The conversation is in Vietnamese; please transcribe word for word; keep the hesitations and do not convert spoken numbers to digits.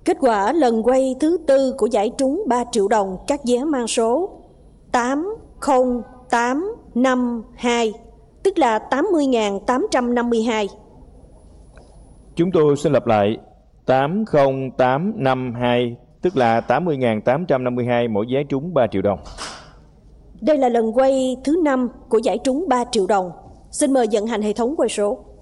Kết quả lần quay thứ tư của giải trúng ba triệu đồng các vé mang số tám không tám năm hai, tức là tám mươi nghìn tám trăm năm mươi hai. Chúng tôi xin lặp lại, tám không tám năm hai, tức là tám mươi nghìn tám trăm năm mươi hai, mỗi vé trúng ba triệu đồng. Đây là lần quay thứ năm của giải trúng ba triệu đồng. Xin mời vận hành hệ thống quay số.